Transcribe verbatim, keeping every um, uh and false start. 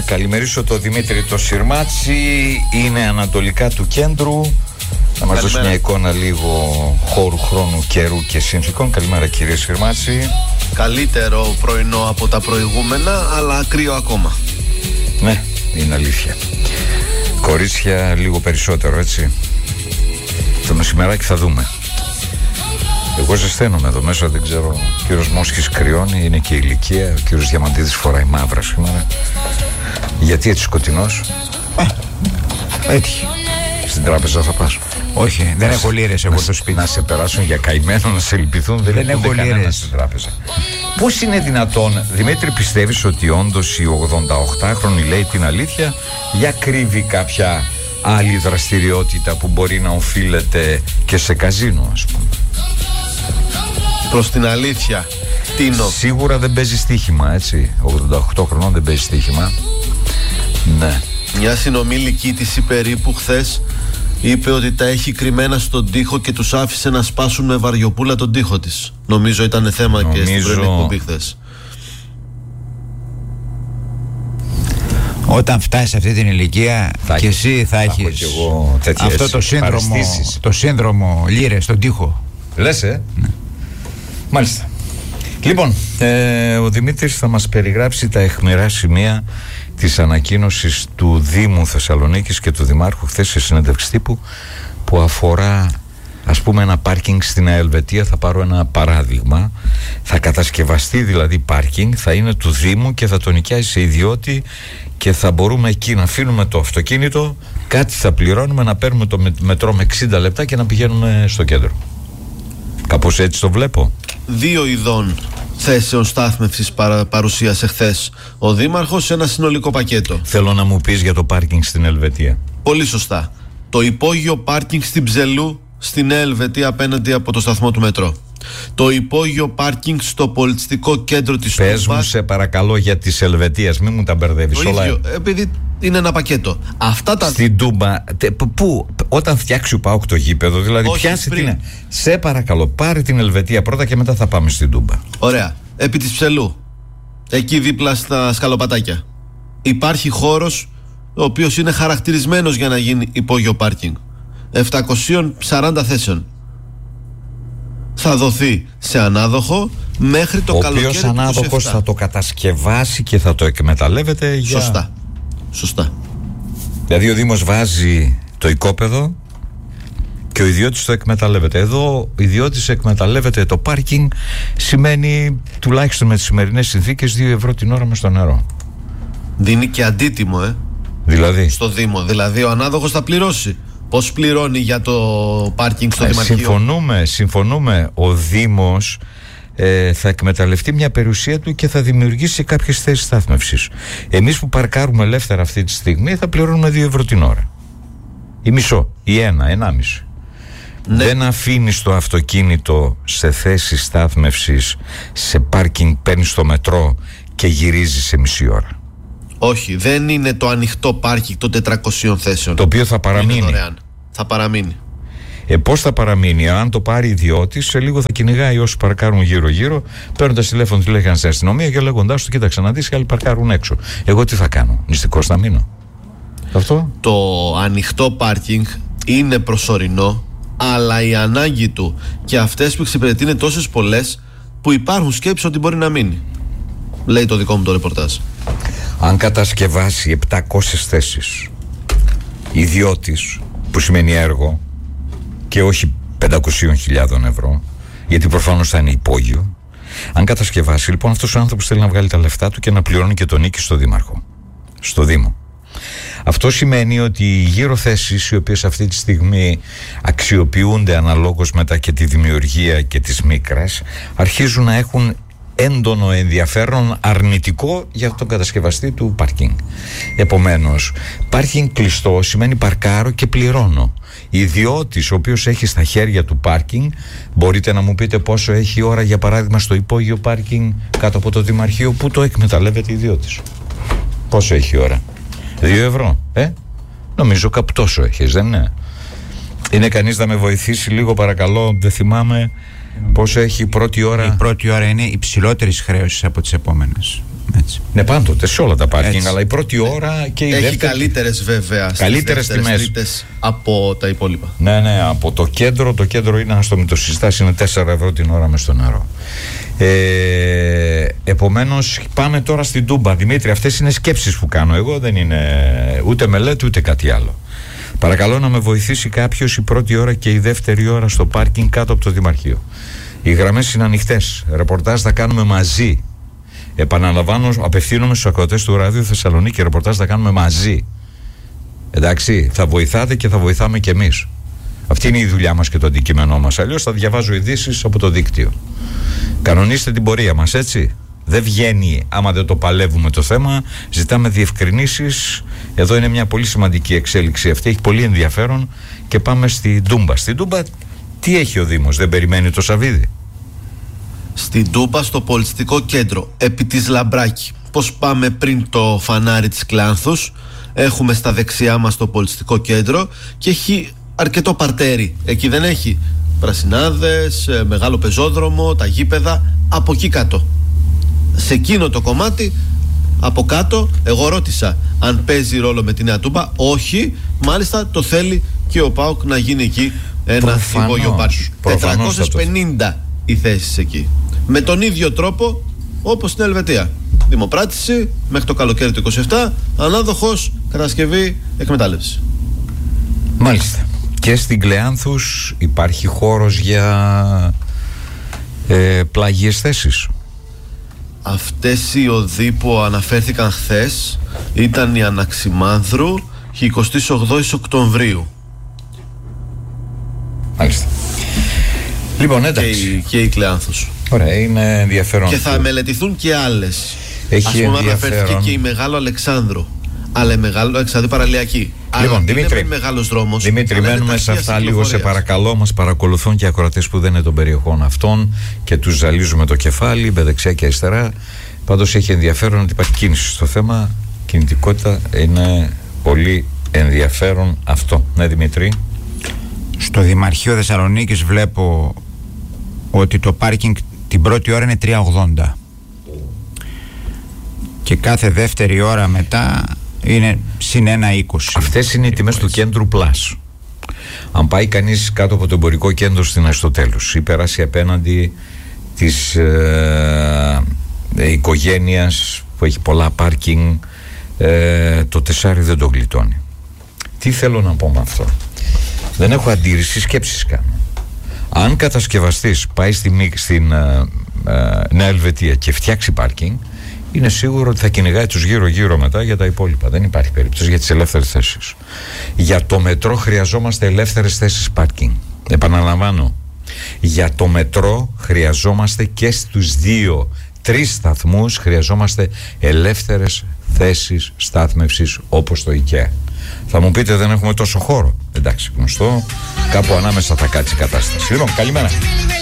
καλημερίσω τον Δημήτρη το Συρμάτσι. Είναι ανατολικά του κέντρου. Θα μας δώσει μια εικόνα λίγο χώρου, χρόνου, καιρού και συνθήκων. Καλημέρα κύριε Συρμάτσι. Καλύτερο πρωινό από τα προηγούμενα, αλλά κρύο ακόμα. Ναι, είναι αλήθεια. Κορίτσια λίγο περισσότερο, έτσι. Το μεσημεράκι θα δούμε. Εγώ ζεσταίνομαι εδώ μέσα, δεν ξέρω. Ο κύριος Μόσχης κρυώνει, είναι και η ηλικία. Ο κύριος Διαμαντίδης φοράει μαύρα σήμερα. Γιατί έτσι σκοτεινός? Ε, έτυχε. Στην τράπεζα θα πας? Όχι, δεν έχω λίρες εγώ στο σπίτι. Να σε περάσουν για καημένο, να σε λυπηθούν. Δεν, δεν έχω λίρες στην τράπεζα. Πώς είναι δυνατόν, Δημήτρη, πιστεύεις ότι όντως η ογδονταοκτάχρονη λέει την αλήθεια, για κρύβει κάποια άλλη δραστηριότητα που μπορεί να οφείλεται και σε καζίνο, ας πούμε? Προς την αλήθεια, Τίνο, σίγουρα δεν παίζει στοίχημα, έτσι. ογδόντα οκτώ χρονών δεν παίζει στοίχημα. Ναι. Μια συνομήλικη της περίπου χθες είπε ότι τα έχει κρυμμένα στον τοίχο και τους άφησε να σπάσουν με βαριοπούλα τον τοίχο της. Νομίζω ήταν θέμα Νομίζω... και στην πρωινή εκπομπή χθες. Όταν φτάσεις σε αυτή την ηλικία θα και εσύ θα, θα έχεις και εγώ αυτό το σύνδρομο, το σύνδρομο λίρες στον τοίχο. Λες, ε? Ναι. Μάλιστα. Λοιπόν, ε, ο Δημήτρης θα μας περιγράψει τα αιχμηρά σημεία της ανακοίνωσης του Δήμου Θεσσαλονίκης και του Δημάρχου χθες σε συνέντευξη τύπου, που αφορά, ας πούμε, ένα πάρκινγκ στην Ελβετία. Θα πάρω ένα παράδειγμα. Θα κατασκευαστεί δηλαδή πάρκινγκ, θα είναι του Δήμου και θα το νοικιάζει σε ιδιώτη και θα μπορούμε εκεί να αφήνουμε το αυτοκίνητο, κάτι θα πληρώνουμε, να παίρνουμε το μετρό με εξήντα λεπτά και να πηγαίνουμε στο κέντρο. Κάπως έτσι το βλέπω. Δύο ειδών θέσεων στάθμευσης παρα, παρουσίασε χθες ο Δήμαρχος σε ένα συνολικό πακέτο. Θέλω να μου πεις για το πάρκινγκ στην Ελβετία. Πολύ σωστά. Το υπόγειο πάρκινγκ στην Ψελού, στην Ελβετία, απέναντι από το σταθμό του μετρό. Το υπόγειο πάρκινγκ στο πολιτιστικό κέντρο της Τούμπας. Πες μου σε παρακαλώ για της Ελβετίας, μην μου τα μπερδεύεις το όλα. ίδιο, επειδή είναι ένα πακέτο. Αυτά τα... Στην Τούμπα, πού, όταν φτιάξει ο ΠΑΟΚ το γήπεδο, δηλαδή πιάσει την... Σε παρακαλώ, πάρε την Ελβετία πρώτα και μετά θα πάμε στην Τούμπα. Ωραία. Επί της Ψελού, εκεί δίπλα στα σκαλοπατάκια, υπάρχει χώρος ο οποίος είναι χαρακτηρισμένος για να γίνει υπόγειο πάρκινγκ. επτακόσιες σαράντα θέσεων. Θα δοθεί σε ανάδοχο μέχρι το καλοκαίρι του είκοσι επτά. Ο οποίος ανάδοχος θα το κατασκευάσει και θα το εκμεταλλεύεται για... Σωστά. Σωστά. Δηλαδή ο Δήμος βάζει το οικόπεδο και ο ιδιώτης το εκμεταλλεύεται. Εδώ ο ιδιώτης εκμεταλλεύεται το πάρκινγκ, σημαίνει τουλάχιστον με τις σημερινές συνθήκες δύο ευρώ την ώρα μες στο νερό. Δίνει και αντίτιμο, ε. Δηλαδή. Στο Δήμο. Δηλαδή ο ανάδοχος θα πληρώσει. Πώς πληρώνει για το πάρκινγκ στο ε, Δημαρχείο? Συμφωνούμε, συμφωνούμε. Ο Δήμος ε, θα εκμεταλλευτεί μια περιουσία του και θα δημιουργήσει κάποιες θέσεις στάθμευσης. Εμείς που παρκάρουμε ελεύθερα αυτή τη στιγμή θα πληρώνουμε δύο ευρώ την ώρα. Ή μισό, ή ένα, ενάμιση. Ναι. Δεν αφήνεις το αυτοκίνητο σε θέση στάθμευσης, σε πάρκινγκ, παίρνεις το μετρό και γυρίζεις σε μισή ώρα. Όχι, δεν είναι το ανοιχτό πάρκινγκ των τετρακοσίων θέσεων. Το οποίο θα παραμείνει. Είναι δωρεάν. Θα παραμείνει. Ε, πώς θα παραμείνει? Αν το πάρει ιδιώτης, σε λίγο θα κυνηγάει όσους παρκάρουν γύρω-γύρω, παίρνοντας τηλέφωνο, τηλέφωνο στην αστυνομία και λέγοντάς του: κοίταξε να δεις, και άλλοι παρκάρουν έξω. Εγώ τι θα κάνω? Νηστικός θα μείνω? Αυτό. Το ανοιχτό πάρκινγκ είναι προσωρινό, αλλά η ανάγκη του και αυτές που εξυπηρετεί είναι τόσες πολλές που υπάρχουν σκέψεις ότι μπορεί να μείνει. Λέει το δικό μου το ρεπορτάζ. Αν κατασκευάσει επτακόσιες θέσεις ιδιώτης, που σημαίνει έργο και όχι πεντακόσιες χιλιάδες ευρώ, γιατί προφανώς θα είναι υπόγειο, αν κατασκευάσει, λοιπόν, αυτός ο άνθρωπος θέλει να βγάλει τα λεφτά του και να πληρώνει και τον νίκη στο Δήμαρχο, στο Δήμο. Αυτό σημαίνει ότι οι γύρω θέσεις, οι οποίες αυτή τη στιγμή αξιοποιούνται αναλόγως μετά και τη δημιουργία και τις μίκρες, αρχίζουν να έχουν έντονο ενδιαφέρον αρνητικό για τον κατασκευαστή του πάρκινγκ. Επομένως, πάρκινγκ κλειστό σημαίνει παρκάρω και πληρώνω. Ιδιώτης ο οποίος έχει στα χέρια του πάρκινγκ, μπορείτε να μου πείτε πόσο έχει η ώρα, για παράδειγμα, στο υπόγειο πάρκινγκ κάτω από το Δημαρχείο που το εκμεταλλεύεται ιδιώτης? Πόσο έχει η ώρα? Δύο ευρώ, ε? Νομίζω κάπου τόσο έχεις, δεν είναι? Είναι κανείς να με βοηθήσει λίγο, παρακαλώ? Δεν θυμάμαι πόσο έχει η πρώτη ώρα. Η πρώτη ώρα είναι υψηλότερης χρέωσης από τις επόμενες. Έτσι. Ναι, πάντοτε σε όλα τα πάρκινγκ, αλλά η πρώτη ώρα και η έχει δεύτερη. Καλύτερες βέβαια. Καλύτερες τιμές από τα υπόλοιπα. Ναι, ναι, από το κέντρο. Το κέντρο είναι, να το μην το συζητάς, είναι τέσσερα ευρώ την ώρα μες στο νερό. Ε, επομένως, πάμε τώρα στην Τούμπα. Δημήτρη, αυτές είναι σκέψεις που κάνω εγώ, δεν είναι ούτε μελέτη ούτε κάτι άλλο. Παρακαλώ να με βοηθήσει κάποιος η πρώτη ώρα και η δεύτερη ώρα στο πάρκινγκ κάτω από το Δημαρχείο. Οι γραμμές είναι ανοιχτές. Ρεπορτάζ θα κάνουμε μαζί. Επαναλαμβάνω, απευθύνομαι στους ακροατές του Ράδιο Θεσσαλονίκη. Ρεπορτάζ θα κάνουμε μαζί. Εντάξει, θα βοηθάτε και θα βοηθάμε κι εμείς. Αυτή είναι η δουλειά μας και το αντικείμενό μας. Αλλιώς θα διαβάζω ειδήσεις από το δίκτυο. Κανονίστε την πορεία μας, έτσι. Δεν βγαίνει άμα δεν το παλεύουμε το θέμα. Ζητάμε διευκρινήσεις. Εδώ είναι μια πολύ σημαντική εξέλιξη αυτή. Έχει πολύ ενδιαφέρον. Και πάμε στην Τούμπα. Στην Τούμπα τι έχει ο Δήμος, δεν περιμένει το Σαββίδι? Στην Τούμπα, στο πολιτιστικό κέντρο, επί της Λαμπράκη. Πώς πάμε πριν το φανάρι της Κλάνθους, έχουμε στα δεξιά μας το πολιτιστικό κέντρο και έχει αρκετό παρτέρι. Εκεί δεν έχει πρασινάδες, μεγάλο πεζόδρομο, τα γήπεδα, από εκεί κάτω. Σε εκείνο το κομμάτι, από κάτω, εγώ ρώτησα αν παίζει ρόλο με τη Νέα Τούμπα. Όχι, μάλιστα το θέλει και ο ΠΑΟΚ να γίνει εκεί ένα υπόγειο πάρκινγκ. τετρακόσιες πενήντα οι θέσεις εκεί. Με τον ίδιο τρόπο όπως στην Ελβετία. Δημοπράτηση μέχρι το καλοκαίρι του είκοσι επτά, ανάδοχος, κατασκευή, εκμετάλλευση. Μάλιστα. Και στην Κλεάνθους υπάρχει χώρος για ε, πλάγιες θέσεις? Αυτές οι οδοί που αναφέρθηκαν χθες ήταν η Αναξιμάνδρου και η εικοστή ογδόη Οκτωβρίου. Μάλιστα. Λοιπόν, εντάξει. Και η, και η Κλεάνθους. Ωραία, είναι ενδιαφέρον. Και θα μελετηθούν και άλλες. Έχει Ας πούμε, ενδιαφέρον. αναφέρθηκε και η Μεγάλο Αλεξάνδρου. Αλλά η Μεγάλο Αλεξάνδρου παραλιακή. Λοιπόν, αλλά Δημήτρη, είναι μεγάλος δρόμος. Δημήτρη, μένουμε σε αυτά λίγο, σε παρακαλώ. Μας παρακολουθούν και ακροατές που δεν είναι των περιοχών αυτών και τους ζαλίζουμε το κεφάλι με δεξιά και αριστερά. Πάντως έχει ενδιαφέρον ότι υπάρχει κίνηση στο θέμα. Κινητικότητα είναι πολύ ενδιαφέρον αυτό. Ναι, Δημήτρη. Στο Δημαρχείο Θεσσαλονίκης βλέπω ότι το πάρκινγκ την πρώτη ώρα είναι τρία ογδόντα και κάθε δεύτερη ώρα μετά είναι συν ένα είκοσι. Αυτές είναι οι τιμές του κέντρου Plus. Αν πάει κανείς κάτω από το εμπορικό κέντρο στην Αριστοτέλους ή περάσει απέναντι της ε, ε, οικογένειας που έχει πολλά πάρκινγκ, ε, το τεσάρι δεν το γλιτώνει. Τι θέλω να πω με αυτό? Δεν έχω αντίρρηση, σκέψεις κάνω. Αν κατασκευαστής πάει στη, στην ε, ε, Νέα Ελβετία και φτιάξει πάρκινγκ, είναι σίγουρο ότι θα κυνηγάει τους γύρω-γύρω μετά για τα υπόλοιπα. Δεν υπάρχει περίπτωση για τις ελεύθερες θέσεις. Για το μετρό χρειαζόμαστε ελεύθερες θέσεις πάρκινγκ. Επαναλαμβάνω, για το μετρό χρειαζόμαστε και στους δύο τρεις σταθμούς χρειαζόμαστε ελεύθερες θέσεις στάθμευσης όπως το IKEA. Θα μου πείτε δεν έχουμε τόσο χώρο. Εντάξει, γνωστό. Κάπου ανάμεσα θα κάτσει η κατάσταση. Λοιπόν, καλημέρα.